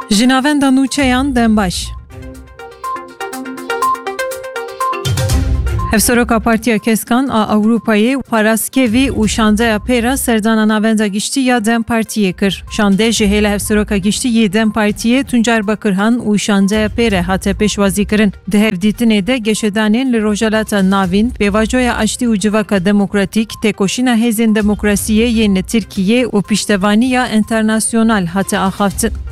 Jinavenda Nûçeyan Dembaş. Hevseroka Partiya Keskan a Avrupayê paraskevî û şandeya pêra serdana navenda giştî Dem Partiyê kir. Şandê ji hêla hevseroka giştî Dem Partiyê Tuncer Bakırhan û şandeya pêre hate pêşwazîkirin. Di hevdîtinê de geşedanên li rojalata navîn pêvajoya Aştî û Civaka Demokratîk têkoşîna hêzên demokrasiyê yên li Tirkiyê û piştevaniya internasyonal hate axaftin.